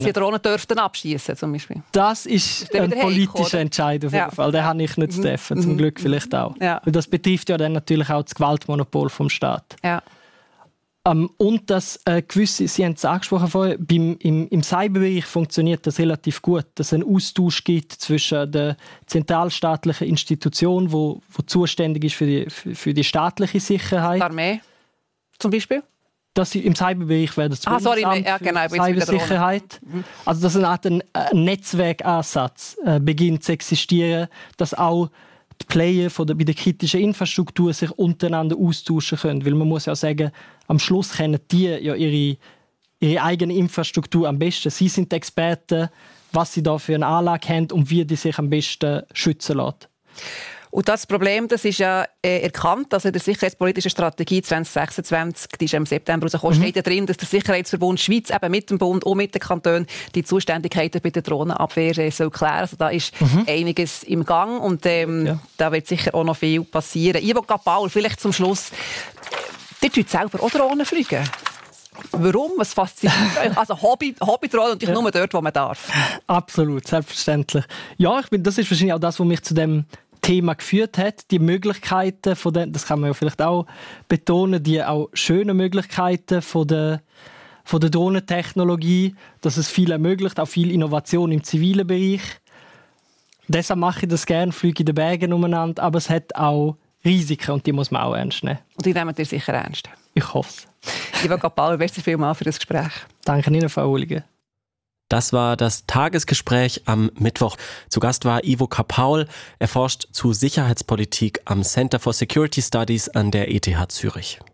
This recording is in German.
die Drohnen dürften abschießen zum Beispiel. Das ist ein politischer Entscheid auf jeden Fall. Den habe ich nicht zu treffen, zum Glück vielleicht auch. Ja. Weil das betrifft ja dann natürlich auch das Gewaltmonopol vom Staat. Ja. Und das gewisse, Sie haben es angesprochen vorher, im Cyberbereich funktioniert das relativ gut, dass es einen Austausch gibt zwischen der zentralstaatlichen Institution, die zuständig ist für die staatliche Sicherheit. Die Armee zum Beispiel? Im Cyberbereich wäre das Bundesamt für Cybersicherheit. Also dass eine Art Netzwerkansatz beginnt zu existieren, dass auch die Player bei der kritischen Infrastruktur sich untereinander austauschen können. Weil man muss ja sagen, am Schluss kennen die ja ihre eigene Infrastruktur am besten. Sie sind die Experten, was sie da für eine Anlage haben und wie die sich am besten schützen lässt. Und das Problem, das ist ja erkannt, also in der sicherheitspolitischen Strategie 2026, die ist im September rausgekommen, steht ja drin, dass der Sicherheitsverbund Schweiz eben mit dem Bund und mit den Kantonen die Zuständigkeiten bei der Drohnenabwehr soll klären. Also da ist einiges im Gang und da wird sicher auch noch viel passieren. Ivo Paul, vielleicht zum Schluss, ihr tut selber auch Drohnen fliegen. Warum? Was fasziniert euch? Also Hobby-Drohnen und nur dort, wo man darf. Absolut, selbstverständlich. Ja, das ist wahrscheinlich auch das, was mich zu dem Thema geführt hat, die Möglichkeiten von den, das kann man ja vielleicht auch betonen, die auch schönen Möglichkeiten von der Drohnentechnologie, dass es viel ermöglicht, auch viel Innovation im zivilen Bereich. Deshalb mache ich das gerne, fliege in den Bergen umeinander, aber es hat auch Risiken und die muss man auch ernst nehmen. Und die nehmen ihr sicher ernst? Ich hoffe es. Ivo Paul, merci vielmals für das Gespräch. Danke Ihnen, Frau Uhliger. Das war das Tagesgespräch am Mittwoch. Zu Gast war Ivo Paul. Er forscht zu Sicherheitspolitik am Center for Security Studies an der ETH Zürich.